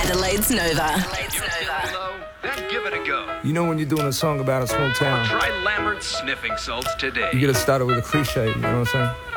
Adelaide's Nova. Then give it a go. You know when you're doing a song about a small town, Try Lambert's sniffing salts today. you gotta start it with a cliche, you know what I'm saying?